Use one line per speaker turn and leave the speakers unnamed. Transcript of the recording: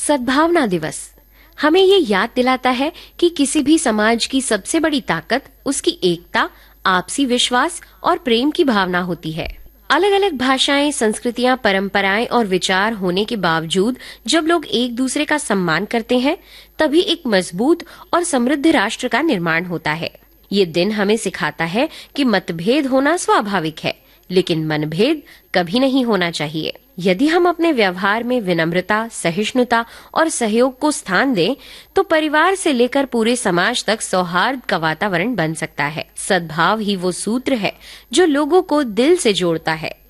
सद्भावना दिवस हमें ये याद दिलाता है कि किसी भी समाज की सबसे बड़ी ताकत उसकी एकता, आपसी विश्वास और प्रेम की भावना होती है। अलग अलग भाषाएं, संस्कृतियां, परंपराएं और विचार होने के बावजूद जब लोग एक दूसरे का सम्मान करते हैं, तभी एक मजबूत और समृद्ध राष्ट्र का निर्माण होता है। ये दिन हमें सिखाता है कि मतभेद होना स्वाभाविक है, लेकिन मनभेद कभी नहीं होना चाहिए। यदि हम अपने व्यवहार में विनम्रता, सहिष्णुता और सहयोग को स्थान दें, तो परिवार से लेकर पूरे समाज तक सौहार्द का वातावरण बन सकता है। सद्भाव ही वो सूत्र है जो लोगों को दिल से जोड़ता है।